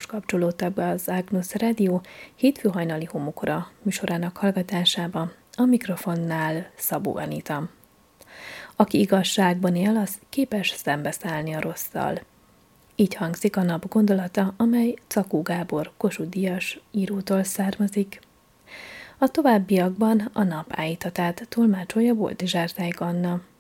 kapcsolódtak be az Agnus Radio hétfő hajnali homokora műsorának hallgatásába, a mikrofonnál Szabó Anita. Aki igazságban él, az képes szembeszállni a rosszal. Így hangzik a nap gondolata, amely Czakó Gábor Kossuth-díjas írótól származik. A továbbiakban a nap állítatát tolmácsolja Boldizsár Anna.